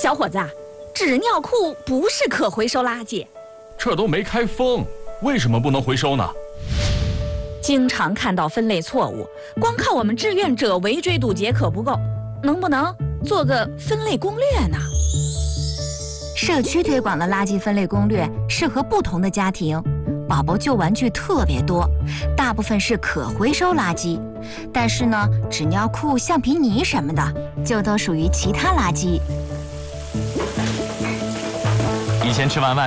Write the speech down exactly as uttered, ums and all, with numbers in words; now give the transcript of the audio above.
小伙子，纸尿裤不是可回收垃圾。 这都没开封，为什么不能回收呢？ 经常看到分类错误，光靠我们志愿者围追堵截可不够，能不能做个分类攻略呢？ 社区推广的垃圾分类攻略适合不同的家庭。宝宝旧玩具特别多，大部分是可回收垃圾，但是呢，纸尿裤、橡皮泥什么的就都属于其他垃圾。 以前吃完外